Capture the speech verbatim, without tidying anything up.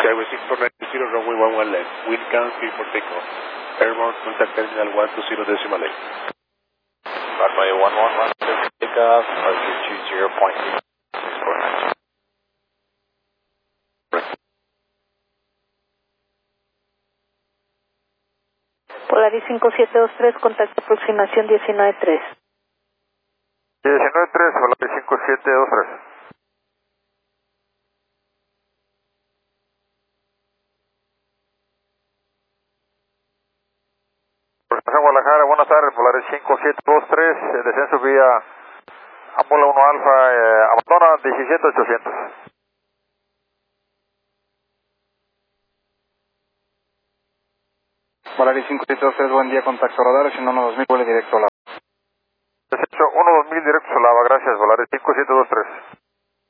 Skyway six four nine zero, runway one one left. Wind count three for takeoff. Airborne contact terminal one two zero decimal eight. Runway one one one, takeoff, departure two zero point six four nine. Polaris cinco siete dos tres, contacto aproximación diecinueve tres. diecinueve tres, Polaris cinco siete dos tres. Aproximación Guadalajara, buenas tardes, Polaris cinco siete dos tres, eh, descenso vía Ambula uno Alfa, eh, abandona diecisiete ochocientos. Polaris cinco siete dos tres, buen día, contacto radar, ocho uno dos mil, vuelo directo a la... Descenso uno dos mil directo a Solava, gracias, Polaris cinco siete dos tres.